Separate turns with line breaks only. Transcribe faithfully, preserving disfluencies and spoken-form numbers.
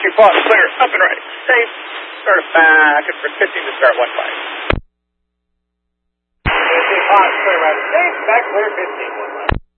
Taxi boss clear, up and right. Safe, start it back, and for fifteen to start one five. Taxi boss clear right. Safe, back clear fifteen, one five.